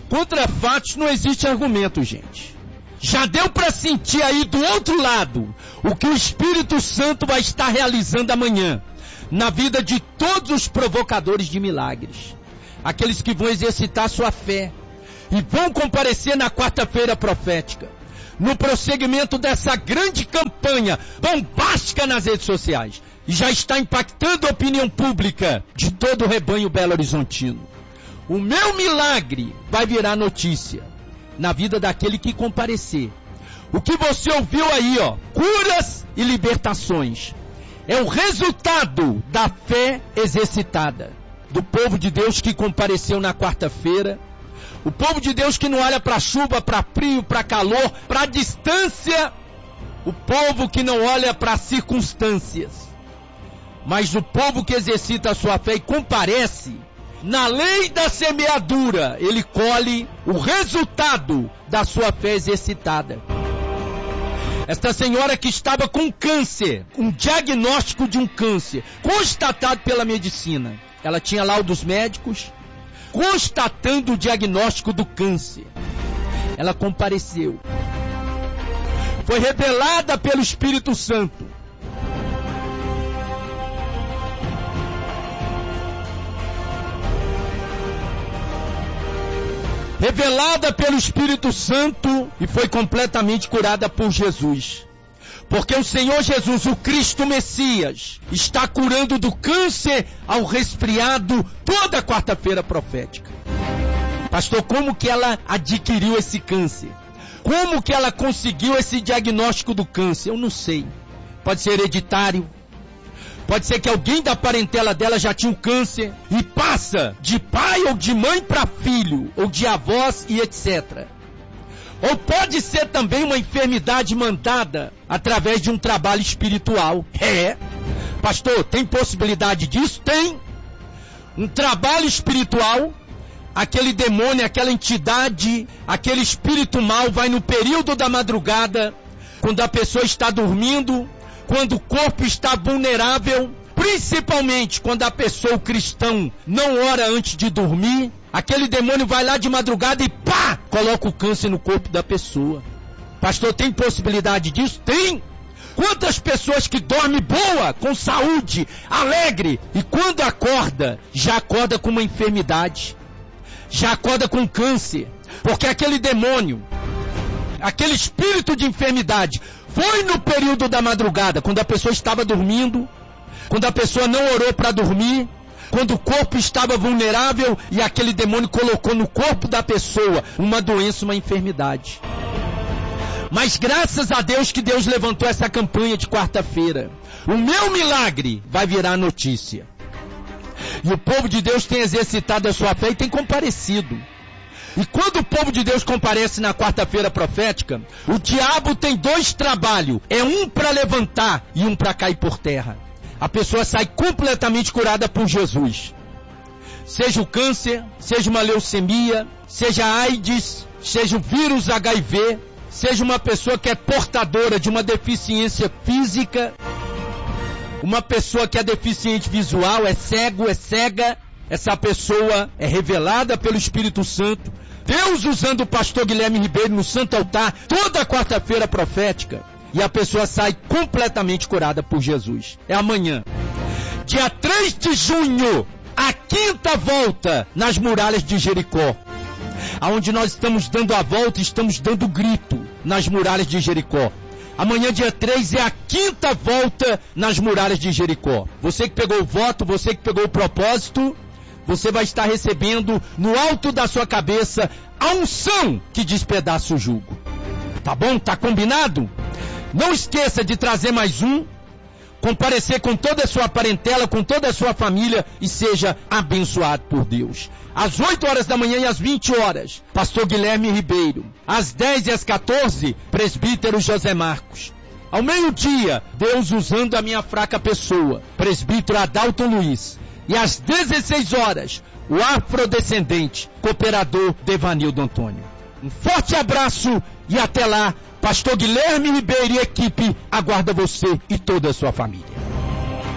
Contra fatos não existe argumento, gente. Já deu para sentir aí do outro lado o que o Espírito Santo vai estar realizando amanhã na vida de todos os provocadores de milagres. Aqueles que vão exercitar sua fé e vão comparecer na quarta-feira profética, no prosseguimento dessa grande campanha bombástica nas redes sociais, e já está impactando a opinião pública de todo o rebanho belo-horizontino. O meu milagre vai virar notícia na vida daquele que comparecer. O que você ouviu aí, curas e libertações, é o resultado da fé exercitada do povo de Deus que compareceu na quarta-feira. O povo de Deus que não olha para chuva, para frio, para calor, para distância. O povo que não olha para circunstâncias. Mas o povo que exercita a sua fé e comparece, na lei da semeadura, ele colhe o resultado da sua fé exercitada. Esta senhora que estava com câncer, um diagnóstico de um câncer, constatado pela medicina. Ela tinha laudos médicos, constatando o diagnóstico do câncer. Ela compareceu. Foi revelada pelo Espírito Santo. Revelada pelo Espírito Santo e foi completamente curada por Jesus. Porque o Senhor Jesus, o Cristo Messias, está curando do câncer ao resfriado toda quarta-feira profética. Pastor, como que ela adquiriu esse câncer? Como que ela conseguiu esse diagnóstico do câncer? Eu não sei. Pode ser hereditário. Pode ser que alguém da parentela dela já tinha um câncer e passa de pai ou de mãe para filho, ou de avós e etc. Ou pode ser também uma enfermidade mandada através de um trabalho espiritual. Pastor, tem possibilidade disso? Tem. Um trabalho espiritual, aquele demônio, aquela entidade, aquele espírito mau vai no período da madrugada, quando a pessoa está dormindo, quando o corpo está vulnerável, principalmente quando a pessoa, o cristão, não ora antes de dormir, aquele demônio vai lá de madrugada e pá! Coloca o câncer no corpo da pessoa. Pastor, tem possibilidade disso? Tem! Quantas pessoas que dormem boa, com saúde, alegre, e quando acorda, já acorda com uma enfermidade, já acorda com câncer, porque aquele demônio, aquele espírito de enfermidade, foi no período da madrugada, quando a pessoa estava dormindo, quando a pessoa não orou para dormir, quando o corpo estava vulnerável e aquele demônio colocou no corpo da pessoa uma doença, uma enfermidade. Mas graças a Deus que Deus levantou essa campanha de quarta-feira. O meu milagre vai virar notícia. E o povo de Deus tem exercitado a sua fé e tem comparecido. E quando o povo de Deus comparece na quarta-feira profética, o diabo tem dois trabalhos. É um para levantar e um para cair por terra. A pessoa sai completamente curada por Jesus. Seja o câncer, seja uma leucemia, seja a AIDS, seja o vírus HIV, seja uma pessoa que é portadora de uma deficiência física, uma pessoa que é deficiente visual, é cego, é cega, essa pessoa é revelada pelo Espírito Santo. Deus usando o pastor Guilherme Ribeiro no Santo Altar, toda quarta-feira profética, e a pessoa sai completamente curada por Jesus. É amanhã. Dia 3 de junho, a quinta volta nas muralhas de Jericó. Aonde nós estamos dando a volta, estamos dando grito nas muralhas de Jericó. Amanhã, dia 3, é a quinta volta nas muralhas de Jericó. Você que pegou o voto, você que pegou o propósito, você vai estar recebendo no alto da sua cabeça a unção que despedaça o jugo. Tá bom? Tá combinado? Não esqueça de trazer mais um, comparecer com toda a sua parentela, com toda a sua família e seja abençoado por Deus. Às 8 horas da manhã e às 20 horas, pastor Guilherme Ribeiro. Às 10 e às 14, presbítero José Marcos. Ao meio-dia, Deus usando a minha fraca pessoa, presbítero Adalto Luiz. E às 16 horas, o afrodescendente, cooperador Devanildo Antônio. Um forte abraço e até lá, pastor Guilherme Ribeiro e equipe aguarda você e toda a sua família.